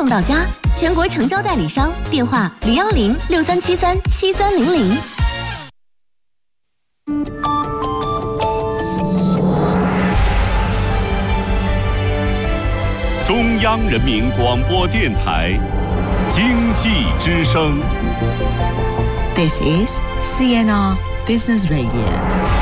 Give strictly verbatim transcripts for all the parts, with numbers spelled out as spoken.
送到家。全国诚招代理商，电话零幺零六三七三七三零零。 中央人民广播电台经济之声。 This is C N R Business Radio。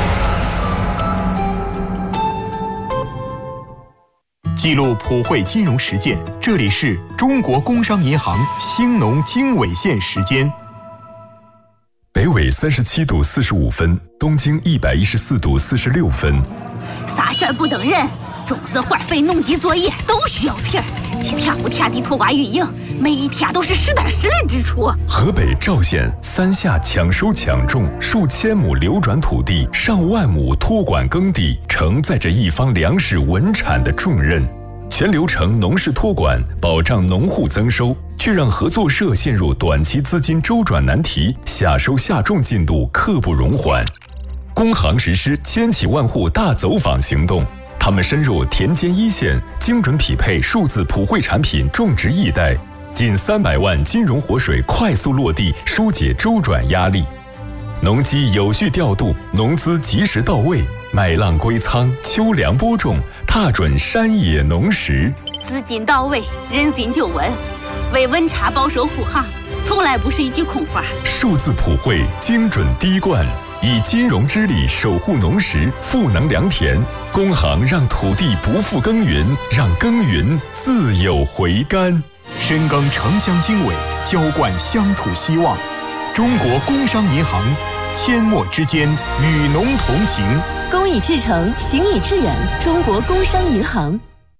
记录普惠金融实践，这里是中国工商银行兴农经纬线时间。 北纬三十七度四十五分，东经一百一十四度四十六分。 啥事儿不等人，种子、化肥、农机作业都需要钱，几天五天地拖挂运营，每一天都是实打实的支出。 河北赵县三下抢收抢种，数千亩流转土地，上万亩托管耕地，承载着一方粮食稳产的重任。全流程农事托管，保障农户增收，却让合作社陷入短期资金周转难题，下收下种进度刻不容缓。工行实施千起万户大走访行动，他们深入田间一线，精准匹配数字普惠产品种植易贷，近三百万金融活水快速落地，疏解周转压力。农机有序调度，农资及时到位，麦浪归仓，秋粮播种，踏准山野农时。 资金到位，人心就稳。为稳产保守护航，从来不是一句空话。 数字普惠，精准滴灌，以金融之力守护农时，赋能良田。工行让土地不复耕耘，让耕耘自有回甘。 深耕城乡经纬，浇灌乡土希望。中国工商银行，阡陌之间，与农同行。 公以至诚，行以致远。中国工商银行。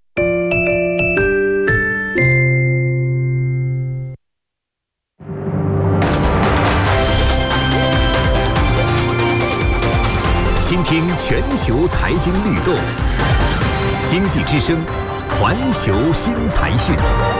倾听全球财经律动，经济之声，环球新财讯。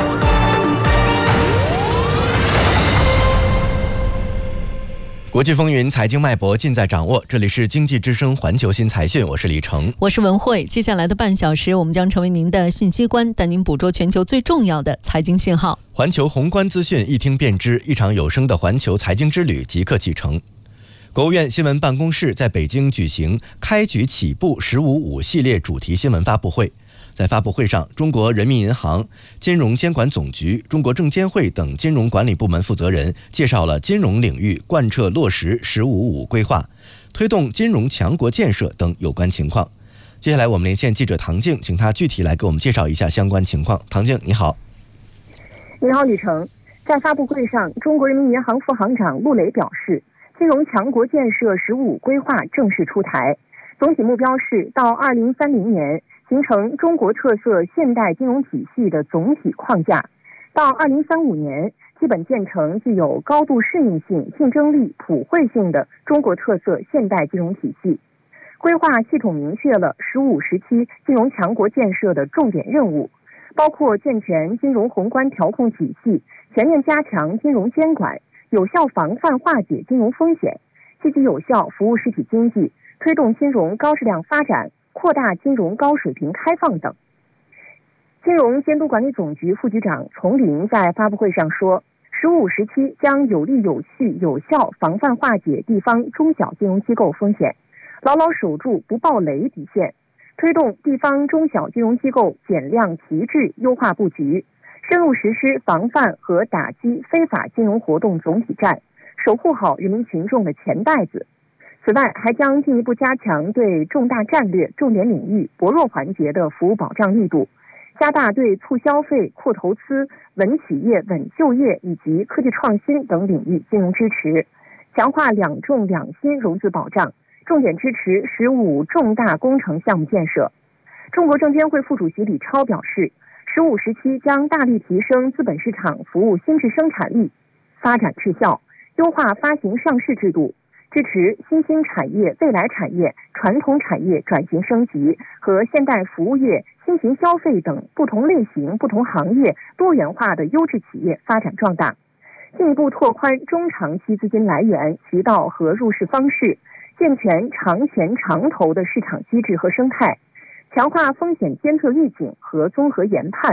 国际风云，财经脉搏尽在掌握。这里是经济之声环球新财讯，我是李成， 我是文慧。接下来的半小时，我们将成为您的信息官，带您捕捉全球最重要的财经信号。 环球宏观资讯，一听便知，一场有声的环球财经之旅即刻启程。国务院新闻办公室在北京举行开局起步“十五五”系列主题新闻发布会。在发布会上，中国人民银行、金融监管总局、中国证监会等金融管理部门负责人介绍了金融领域贯彻落实“十五五”规划，推动金融强国建设等有关情况。接下来我们连线记者唐静，请他具体来给我们介绍一下相关情况。唐静，你好。 你好，李成。在发布会上，中国人民银行副行长陆磊表示，金融强国建设“十五五”规划正式出台，总体目标是到二零三零年形成中国特色现代金融体系的总体框架，到二零三五年基本建成具有高度适应性、竞争力、普惠性的中国特色现代金融体系。规划系统明确了“十五五”时期金融强国建设的重点任务，包括健全金融宏观调控体系，全面加强金融监管，有效防范化解金融风险，积极有效服务实体经济，推动金融高质量发展，扩大金融高水平开放等。金融监督管理总局副局长丛林在发布会上说，“十五五”时期将有力有序有效防范化解地方中小金融机构风险，牢牢守住不爆雷底线，推动地方中小金融机构减量提质，优化布局，深入实施防范和打击非法金融活动总体战，守护好人民群众的钱袋子。此外，还将进一步加强对重大战略、重点领域、薄弱环节的服务保障力度，加大对促消费、扩投资、稳企业、稳就业以及科技创新等领域金融支持，强化两重两新融资保障，重点支持“十五五”重大工程项目建设。中国证监会副主席李超表示，“十五”时期将大力提升资本市场服务新质生产力，发展质效，优化发行上市制度，支持新兴产业、未来产业、传统产业转型升级和现代服务业、新型消费等不同类型、不同行业多元化的优质企业发展壮大，进一步拓宽中长期资金来源、渠道和入市方式，健全长钱长投的市场机制和生态，强化风险监测预警和综合研判，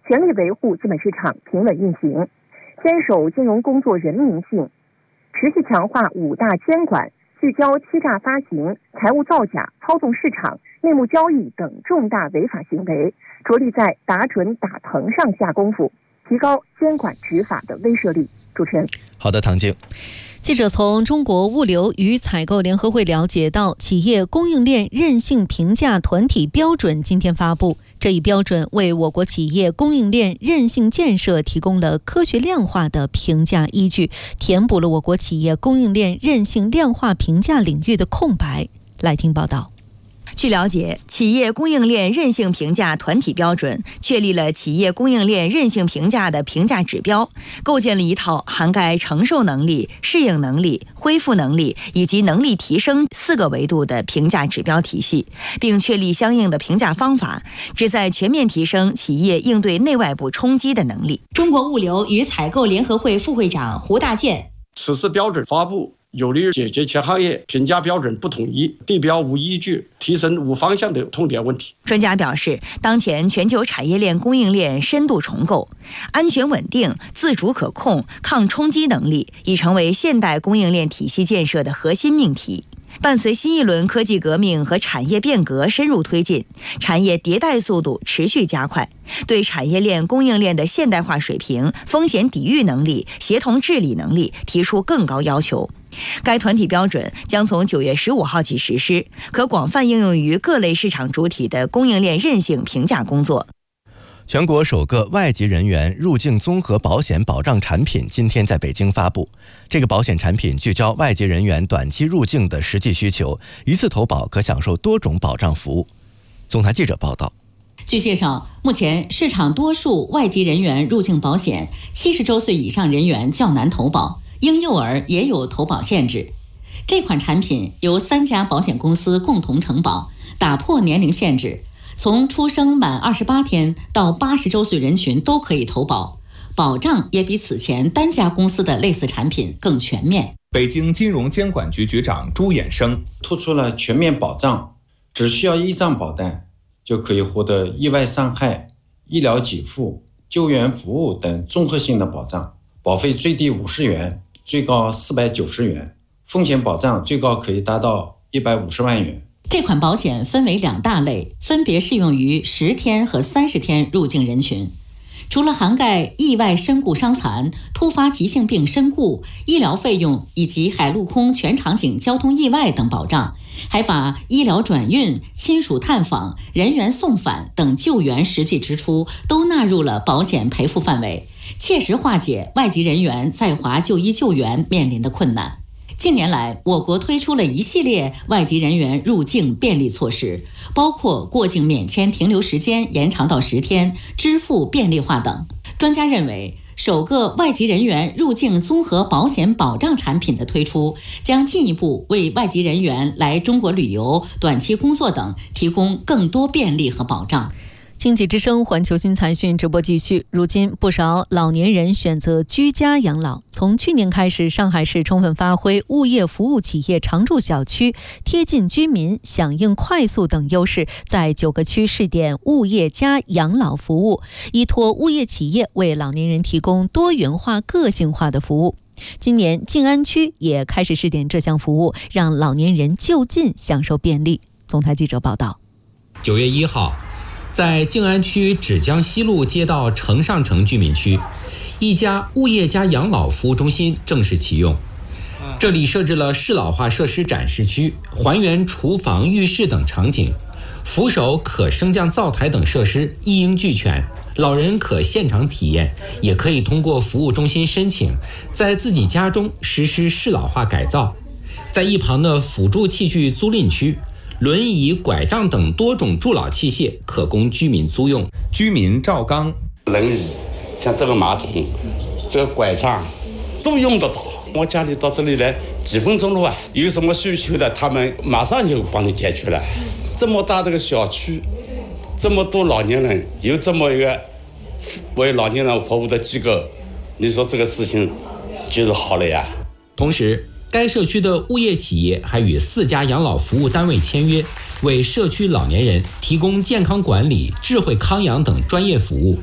全力维护资本市场平稳运行，坚守金融工作人民性，持续强化五大监管，聚焦欺诈发行、财务造假、操纵市场、内幕交易等重大违法行为，着力在打准打疼上下功夫，提高监管执法的威慑力。主持人， 好的，唐静。 记者从中国物流与采购联合会了解到，企业供应链韧性评价团体标准今天发布。这一标准为我国企业供应链韧性建设提供了科学量化的评价依据，填补了我国企业供应链韧性量化评价领域的空白。来听报道。 据了解，企业供应链韧性评价团体标准确立了企业供应链韧性评价的评价指标，构建了一套涵盖承受能力、适应能力、恢复能力以及能力提升四个维度的评价指标体系，并确立相应的评价方法，旨在全面提升企业应对内外部冲击的能力。 中国物流与采购联合会副会长胡大健， 此次标准发布有利于解决全行业评价标准不统一、地标无依据、提升无方向的痛点问题。 专家表示，当前全球产业链供应链深度重构，安全稳定、自主可控、抗冲击能力已成为现代供应链体系建设的核心命题。伴随新一轮科技革命和产业变革深入推进，产业迭代速度持续加快，对产业链供应链的现代化水平、风险抵御能力、协同治理能力提出更高要求。该团体标准将从九月十五号起实施，可广泛应用于各类市场主体的供应链韧性评价工作。 全国首个外籍人员入境综合保险保障产品今天在北京发布。这个保险产品聚焦外籍人员短期入境的实际需求，一次投保可享受多种保障服务。总台记者报道。 据介绍，目前市场多数外籍人员入境保险，七十周岁以上人员较难投保，婴幼儿也有投保限制。这款产品由三家保险公司共同承保，打破年龄限制，从出生满二十八天到八十周岁人群都可以投保，保障也比此前单家公司的类似产品更全面。 北京金融监管局局长朱衍生突出了全面保障，只需要一张保单就可以获得意外伤害、医疗给付、救援服务等综合性的保障，保费最低五十元，最高四百九十元，风险保障最高可以达到一百五十万元。 这款保险分为两大类，分别适用于十天和三十天入境人群。除了涵盖意外身故伤残、突发急性病身故、医疗费用以及海陆空全场景交通意外等保障，还把医疗转运、亲属探访、人员送返等救援实际支出都纳入了保险赔付范围，切实化解外籍人员在华就医救援面临的困难。近年来，我国推出了一系列外籍人员入境便利措施，包括过境免签停留时间延长到十天、支付便利化等。专家认为，首个外籍人员入境综合保险保障产品的推出，将进一步为外籍人员来中国旅游、短期工作等提供更多便利和保障。 经济之声环球新财讯直播继续。如今不少老年人选择居家养老。从去年开始，上海市充分发挥物业服务企业常住小区、贴近居民、响应快速等优势，在九个区试点物业加养老服务，依托物业企业为老年人提供多元化、个性化的服务。今年静安区也开始试点这项服务，让老年人就近享受便利。总台记者报道。 九月一号。在静安区芷江西路街道城上城居民区，一家物业加养老服务中心正式启用。这里设置了适老化设施展示区，还原厨房、浴室等场景，扶手、可升降灶台等设施一应俱全。老人可现场体验，也可以通过服务中心申请，在自己家中实施适老化改造。在一旁的辅助器具租赁区，轮椅、拐杖等多种助老器械可供居民租用。 居民赵刚， 轮椅，像这个马桶、这个拐杖都用得到。我家里到这里来几分钟路啊，有什么需求的，他们马上就帮你解决了。这么大的个小区，这么多老年人，有这么一个为老年人服务的机构，你说这个事情就是好了呀。 同时，该社区的物业企业还与四家养老服务单位签约，为社区老年人提供健康管理、智慧康养等专业服务。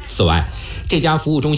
此外，这家服务中心